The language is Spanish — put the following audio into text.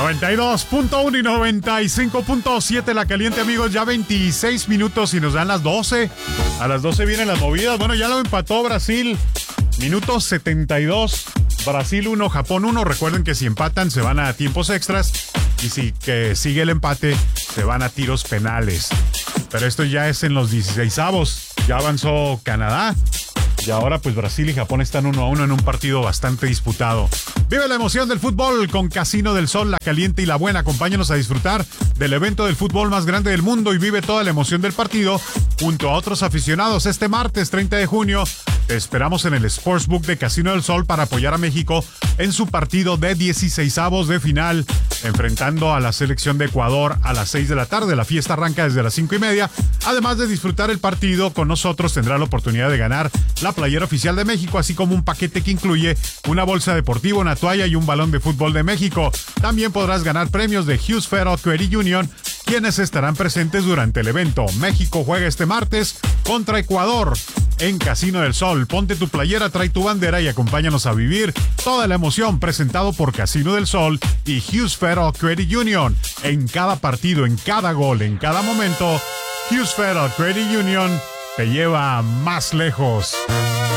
92.1 y 95.7 La Caliente, amigos. Ya 26 minutos y nos dan las 12. A las 12 vienen las movidas. Bueno, ya lo empató Brasil. Minuto 72. Brasil 1, Japón 1. Recuerden que si empatan se van a tiempos extras. Y si que sigue el empate, se van a tiros penales. Pero esto ya es en los 16avos. Ya avanzó Canadá. Y ahora pues Brasil y Japón están 1-1 en un partido bastante disputado. Vive la emoción del fútbol con Casino del Sol, La Caliente y La Buena. Acompáñanos a disfrutar del evento del fútbol más grande del mundo y vive toda la emoción del partido junto a otros aficionados. Este martes 30 de junio te esperamos en el Sportsbook de Casino del Sol para apoyar a México en su partido de 16avos de final, enfrentando a la selección de Ecuador a las 6 de la tarde. La fiesta arranca desde las 5:30. Además de disfrutar el partido con nosotros, tendrá la oportunidad de ganar la playera oficial de México, así como un paquete que incluye una bolsa deportiva, una toalla y un balón de fútbol de México. También podrás ganar premios de Hughes Federal Credit Union, quienes estarán presentes durante el evento. México juega este martes contra Ecuador en Casino del Sol. Ponte tu playera, trae tu bandera y acompáñanos a vivir toda la emoción, presentado por Casino del Sol y Hughes Federal Credit Union. En cada partido, en cada gol, en cada momento, Hughes Federal Credit Union te lleva más lejos.